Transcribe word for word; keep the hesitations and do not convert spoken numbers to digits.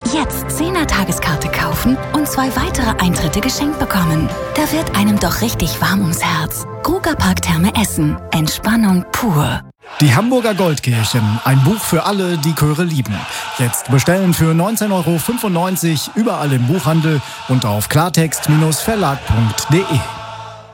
Jetzt Zehner-Tageskarte kaufen und zwei weitere Eintritte geschenkt bekommen. Da wird einem doch richtig warm ums Herz. Grugapark Therme Essen. Entspannung pur. Die Hamburger Goldkirchen, ein Buch für alle, die Chöre lieben. Jetzt bestellen für neunzehn Euro fünfundneunzig überall im Buchhandel und auf klartext Bindestrich verlag punkt de.